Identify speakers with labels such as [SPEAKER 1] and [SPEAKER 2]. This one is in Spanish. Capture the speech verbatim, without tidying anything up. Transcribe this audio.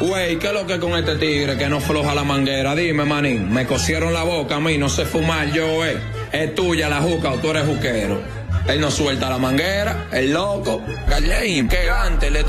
[SPEAKER 1] Güey, ¿qué es lo que con este tigre que no floja la manguera? Dime, manín, me cosieron la boca a mí, no sé fumar yo, eh. Es tuya la juca o tú eres juquero. Él no suelta la manguera, el loco. Gallín, qué gante, le